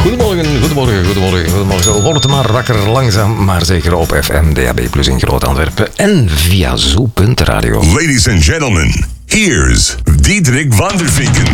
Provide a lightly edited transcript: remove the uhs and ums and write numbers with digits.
Goedemorgen. Wordt maar wakker, langzaam maar zeker op FM, DAB+ in Groot-Antwerpen en via Zo.radio. Ladies and gentlemen, here's Diederik van der Vinken.